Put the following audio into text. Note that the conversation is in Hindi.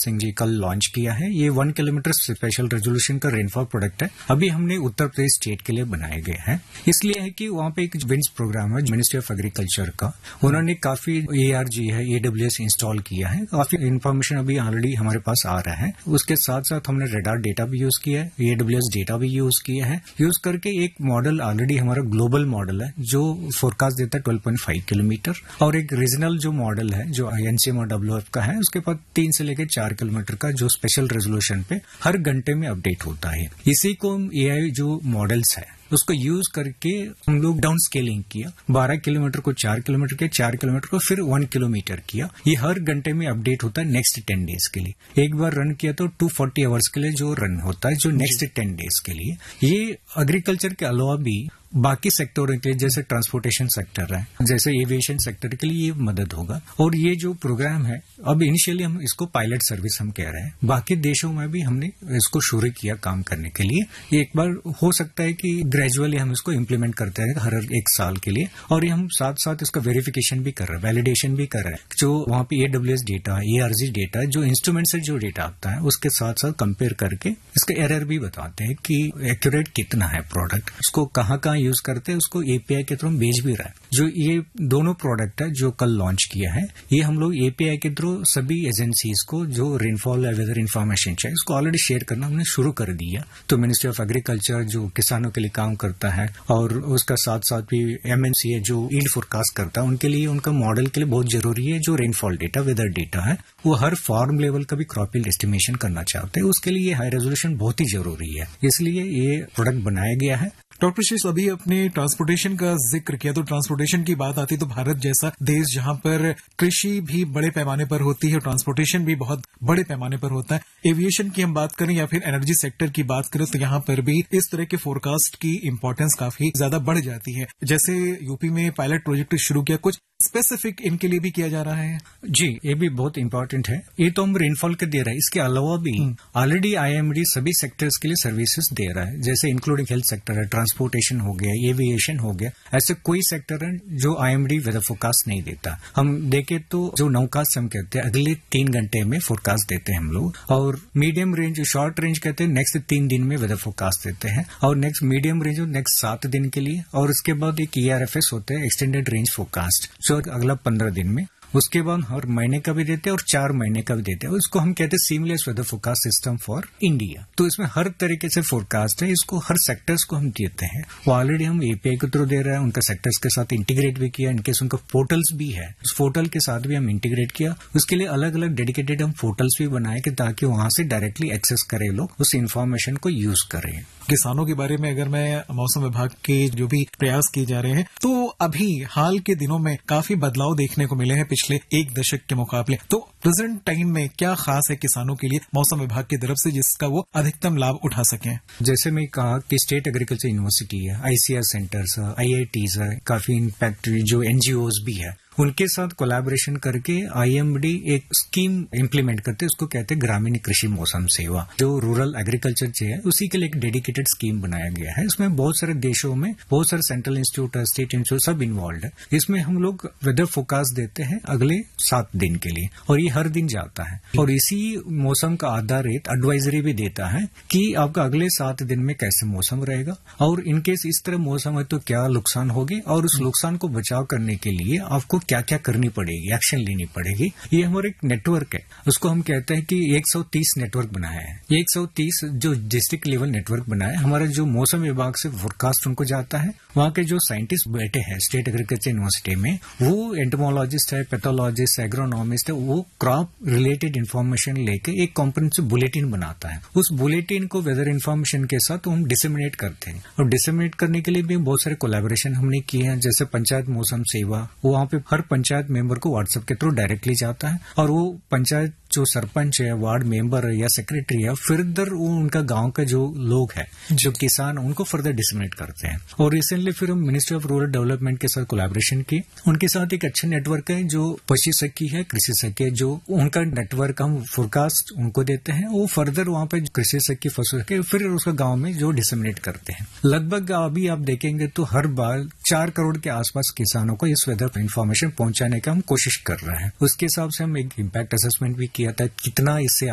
सिंह जी कल लॉन्च किया है। ये 1 किलोमीटर स्पेशल रेजोल्यूशन का रेनफॉल प्रोडक्ट है। अभी हमने उत्तर प्रदेश स्टेट के लिए बनाए गए हैं। इसलिए है कि वहाँ पे एक विंड्स प्रोग्राम है मिनिस्ट्री ऑफ एग्रीकल्चर का, उन्होंने काफी ARG है AWS इंस्टॉल किया है। काफी इन्फॉर्मेशन अभी ऑलरेडी हमारे पास आ रहा है। उसके साथ साथ हमने रेडार डेटा भी यूज किया है, AWS डेटा भी यूज किया है। यूज करके एक मॉडल ऑलरेडी हमारा ग्लोबल मॉडल है जो फोरकास्ट देता है 12.5 किलोमीटर, और एक रीजनल जो मॉडल है जो NCM और WF का है उसके पास 3 से लेकर 4 किलोमीटर का जो स्पेशल रेजोल्यूशन पे हर घंटे में अपडेट होता है। इसी को हम AI जो मॉडल्स है उसको यूज करके हम लोग डाउन स्केलिंग किया। 12 किलोमीटर को 4 किलोमीटर के, 4 किलोमीटर को फिर 1 किलोमीटर किया। ये हर घंटे में अपडेट होता है नेक्स्ट 10 डेज के लिए। एक बार रन किया तो 240 आवर्स के लिए जो रन होता है जो नेक्स्ट 10 डेज के लिए। ये एग्रीकल्चर के अलावा भी बाकी सेक्टरों के लिए जैसे ट्रांसपोर्टेशन सेक्टर है, जैसे एविएशन सेक्टर के लिए ये मदद होगा। और ये जो प्रोग्राम है अब इनिशियली हम इसको पायलट सर्विस हम कह रहे हैं, बाकी देशों में भी हमने इसको शुरू किया काम करने के लिए। एक बार हो सकता है कि ग्रेजुअली हम इसको इम्प्लीमेंट करते हैं हर एक साल के लिए, और ये हम साथ साथ इसका वेरिफिकेशन भी कर रहे हैं, वैलिडेशन भी कर रहे हैं। जो वहाँ पे AWS डेटा, ARG डेटा, जो इंस्ट्रूमेंट से जो डेटा आता है उसके साथ साथ कंपेयर करके इसका एरर भी बताते हैं कि एक्यूरेट कितना है प्रोडक्ट, उसको कहाँ यूज करते हैं, उसको API के थ्रू भेज भी रहा है। जो ये दोनों प्रोडक्ट है जो कल लॉन्च किया है, ये हम लोग API के थ्रू सभी एजेंसीज को जो रेनफॉल या वेदर इन्फॉर्मेशन चाहिए उसको ऑलरेडी शेयर करना हमने शुरू कर दिया। तो मिनिस्ट्री ऑफ एग्रीकल्चर जो किसानों के लिए काम करता है, और उसका साथ साथ भी MNC है जो ईल्ड फोरकास्ट करता है, उनके लिए उनका मॉडल के लिए बहुत जरूरी है जो रेनफॉल डेटा, वेदर डेटा है, वो हर फार्म लेवल का भी क्रॉप यील्ड एस्टिमेशन करना चाहते हैं। उसके लिए हाई रेजोल्यूशन बहुत ही जरूरी है, इसलिए ये प्रोडक्ट बनाया गया है। डॉक्टर शीष, अभी अपने ट्रांसपोर्टेशन का जिक्र किया, तो ट्रांसपोर्टेशन की बात आती तो भारत जैसा देश जहां पर कृषि भी बड़े पैमाने पर होती है, ट्रांसपोर्टेशन भी बहुत बड़े पैमाने पर होता है। एविएशन की हम बात करें या फिर एनर्जी सेक्टर की बात करें तो यहाँ पर भी इस तरह के फोरकास्ट की इंपॉर्टेंस काफी ज्यादा बढ़ जाती है। जैसे यूपी में पायलट प्रोजेक्ट शुरू किया, कुछ स्पेसिफिक इनके लिए भी किया जा रहा है? जी, ये भी बहुत इंपॉर्टेंट है। ये तो हम रेनफॉल के दे रहा है, इसके अलावा भी ऑलरेडी IMD सभी सेक्टर्स के लिए सर्विसेज दे रहा है, जैसे इंक्लूडिंग हेल्थ सेक्टर है, ट्रांसपोर्टेशन हो गया, एविएशन हो गया। ऐसे कोई सेक्टर है जो IMD वेदर फोरकास्ट नहीं देता। हम देखें तो जो नौकास्ट हम कहते हैं अगले 3 घंटे में फोरकास्ट देते हैं हम लोग, और मीडियम रेंज, शॉर्ट रेंज कहते हैं नेक्स्ट 3 दिन में वेदर फोरकास्ट देते हैं, और नेक्स्ट मीडियम रेंज नेक्स्ट 7 दिन के लिए, और उसके बाद एक ERFS होते हैं एक्सटेंडेड रेंज फोरकास्ट जो अगला 15 दिन में। उसके बाद हर महीने का भी देते हैं और 4 महीने का भी देते हैं। उसको हम कहते हैं seamless weather forecast system for India. तो इसमें हर तरीके से फोरकास्ट है, इसको हर सेक्टर्स को हम देते हैं। वो ऑलरेडी हम API के थ्रू दे रहे हैं, उनका सेक्टर्स के साथ इंटीग्रेट भी किया। इनकेस उनका पोर्टल्स भी है, उस पोर्टल के साथ भी हम इंटीग्रेट किया। उसके लिए अलग अलग डेडिकेटेड हम पोर्टल्स भी बनाए कि ताकि वहां से डायरेक्टली एक्सेस करें, लोग उस इन्फॉर्मेशन को यूज करें। किसानों के बारे में अगर मैं मौसम विभाग के जो भी प्रयास किए जा रहे हैं, तो अभी हाल के दिनों में काफी बदलाव देखने को मिले हैं पिछले 1 दशक के मुकाबले। तो प्रेजेंट टाइम में क्या खास है किसानों के लिए मौसम विभाग की तरफ से जिसका वो अधिकतम लाभ उठा सकें? जैसे मैं कहा कि स्टेट एग्रीकल्चर यूनिवर्सिटी है, ICR सेंटर्स है, IITs है, काफी इम्पैक्ट जो NGOs भी है, उनके साथ कोलैबोरेशन करके IMD एक स्कीम इम्प्लीमेंट करते हैं, उसको कहते हैं ग्रामीण कृषि मौसम सेवा, जो रूरल एग्रीकल्चर चाहिए उसी के लिए एक डेडिकेटेड स्कीम बनाया गया है। इसमें बहुत सारे देशों में बहुत सारे सेंट्रल इंस्टीट्यूट, स्टेट इंस्टीट्यूट सब इन्वॉल्व है। इसमें हम लोग वेदर फोरकास्ट देते हैं अगले 7 दिन के लिए, और ये हर दिन जाता है, और इसी मौसम का आधारित एडवाइजरी भी देता है कि आपका अगले 7 दिन में कैसे मौसम रहेगा, और इनकेस इस तरह मौसम है तो क्या नुकसान होगी, और उस नुकसान को बचाव करने के लिए आपको क्या क्या करनी पड़ेगी, एक्शन लेनी पड़ेगी। ये हमारा एक नेटवर्क है, उसको हम कहते हैं कि 130 नेटवर्क बनाया है। 130 जो डिस्ट्रिक्ट लेवल नेटवर्क बनाया है, हमारा जो मौसम विभाग से फोरकास्ट उनको जाता है, वहाँ के जो साइंटिस्ट बैठे हैं स्टेट एग्रीकल्चर यूनिवर्सिटी में, वो एंटोमोलॉजिस्ट है, पैथोलॉजिस्ट, एग्रोनॉमिस्ट है, वो क्रॉप रिलेटेड इन्फॉर्मेशन लेके एक कॉम्प्रिहेंसिव बुलेटिन बनाता है। उस बुलेटिन को वेदर इन्फॉर्मेशन के साथ हम डिसेमिनेट करते हैं, और डिसेमिनेट करने के लिए भी बहुत सारे कोलैबोरेशन हमने किए हैं। जैसे पंचायत मौसम सेवा, वहाँ पे हर पंचायत मेंबर को व्हाट्सएप के थ्रू डायरेक्टली जाता है, और वो पंचायत जो सरपंच है, वार्ड मेंबर है या सेक्रेटरी है, फर्दर वो उनका गांव का जो लोग है, जो किसान, उनको फर्दर डिसमिनेट करते हैं। और रिसेंटली फिर हम मिनिस्ट्री ऑफ रूरल डेवलपमेंट के साथ कोलैबोरेशन की, उनके साथ एक अच्छा नेटवर्क है जो पशु सखी है, कृषि सखी है, जो उनका नेटवर्क हम फोरकास्ट उनको देते हैं, वो फर्दर वहां पे कृषि सखी, पशु सखी फिर उसका गांव में जो डिसमिनेट करते हैं। लगभग अभी आप देखेंगे तो हर बार 4 करोड़ के आसपास किसानों को इस वेदर इन्फॉर्मेशन पहुंचाने का हम कोशिश कर रहे हैं। उसके हिसाब से हम एक इम्पैक्ट असेसमेंट भी किया था, कितना इससे